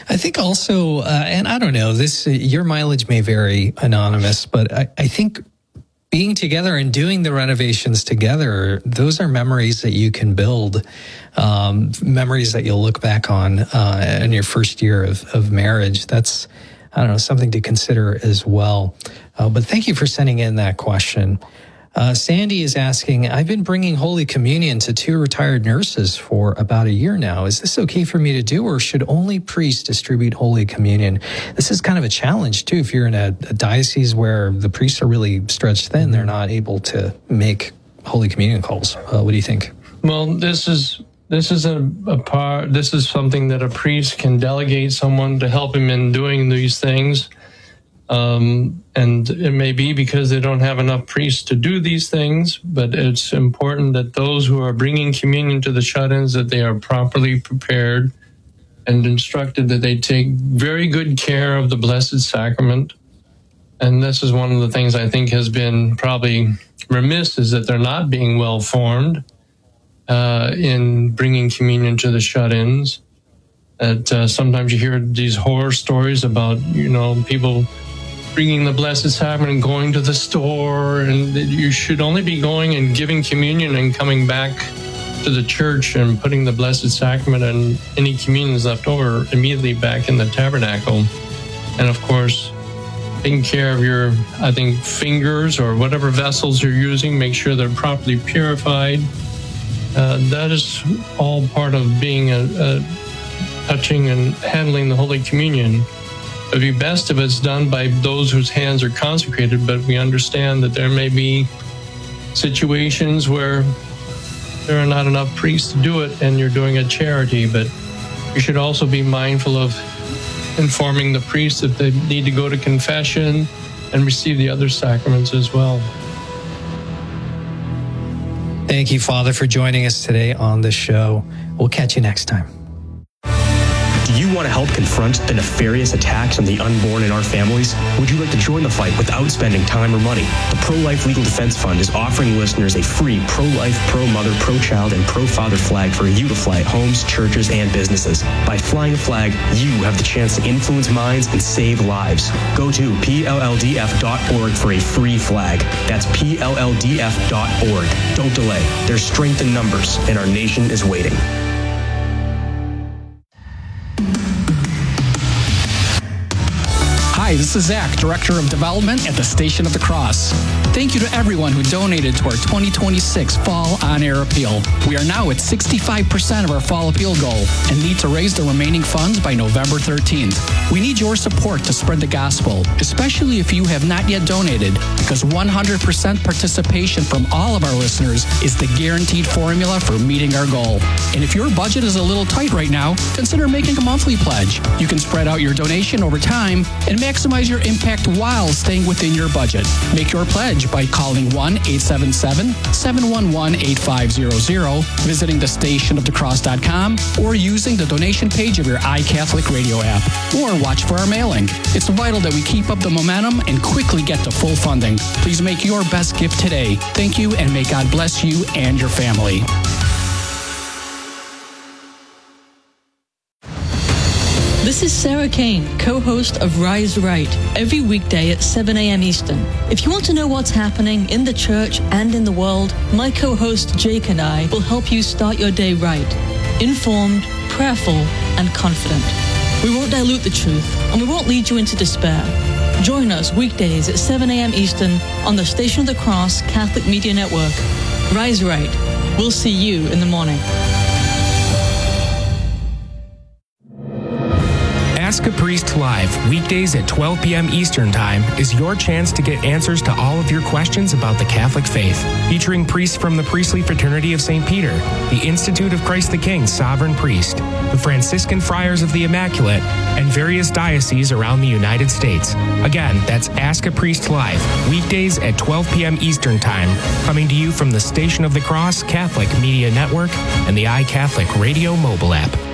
I think also, and I don't know, your mileage may vary, Anonymous, but I think being together and doing the renovations together, those are memories that you can build, memories that you'll look back on in your first year of marriage. That's, I don't know, something to consider as well. But thank you for sending in that question. Sandy is asking, I've been bringing Holy Communion to 2 retired nurses for about a year now. Is this okay for me to do, or should only priests distribute Holy Communion? This is kind of a challenge, too. If you're in a diocese where the priests are really stretched thin, they're not able to make Holy Communion calls. What do you think? Well, this is something that a priest can delegate someone to help him in doing these things. And it may be because they don't have enough priests to do these things, but it's important that those who are bringing communion to the shut-ins, that they are properly prepared and instructed that they take very good care of the Blessed Sacrament. And this is one of the things I think has been probably remiss, is that they're not being well formed in bringing communion to the shut-ins. That sometimes you hear these horror stories about, people bringing the Blessed Sacrament and going to the store, and that you should only be going and giving communion and coming back to the church and putting the Blessed Sacrament and any communions left over immediately back in the tabernacle. And of course, taking care of your, fingers or whatever vessels you're using, make sure they're properly purified. That is all part of being a touching and handling the Holy Communion. It would be best if it's done by those whose hands are consecrated, but we understand that there may be situations where there are not enough priests to do it and you're doing a charity, but you should also be mindful of informing the priests if they need to go to confession and receive the other sacraments as well. Thank you, Father, for joining us today on the show. We'll catch you next time. Do you want to help confront the nefarious attacks on the unborn in our families? Would you like to join the fight without spending time or money? The Pro-Life Legal Defense Fund is offering listeners a free pro-life, pro-mother, pro-child, and pro-father flag for you to fly at homes, churches, and businesses. By flying a flag, you have the chance to influence minds and save lives. Go to PLLDF.org for a free flag. That's PLLDF.org. Don't delay. There's strength in numbers, and our nation is waiting. Hi, this is Zach, Director of Development at the Station of the Cross. Thank you to everyone who donated to our 2026 Fall On-Air Appeal. We are now at 65% of our Fall Appeal goal and need to raise the remaining funds by November 13th. We need your support to spread the gospel, especially if you have not yet donated, because 100% participation from all of our listeners is the guaranteed formula for meeting our goal. And if your budget is a little tight right now, consider making a monthly pledge. You can spread out your donation over time and maximize your impact while staying within your budget. Make your pledge by calling 1-877-711-8500, visiting thestationofthecross.com, or using the donation page of your iCatholic Radio app, or watch for our mailing. It's vital that we keep up the momentum and quickly get to full funding. Please make your best gift today. Thank you, and may God bless you and your family. This is Sarah Kane, co-host of Rise Right, every weekday at 7 a.m. Eastern. If you want to know what's happening in the church and in the world, my co-host Jake and I will help you start your day right, informed, prayerful, and confident. We won't dilute the truth, and we won't lead you into despair. Join us weekdays at 7 a.m. Eastern on the Station of the Cross Catholic Media Network. Rise Right. We'll see you in the morning. Ask a Priest Live, weekdays at 12 p.m. Eastern Time, is your chance to get answers to all of your questions about the Catholic faith. Featuring priests from the Priestly Fraternity of St. Peter, the Institute of Christ the King Sovereign Priest, the Franciscan Friars of the Immaculate, and various dioceses around the United States. Again, that's Ask a Priest Live, weekdays at 12 p.m. Eastern Time, coming to you from the Station of the Cross Catholic Media Network and the iCatholic Radio mobile app.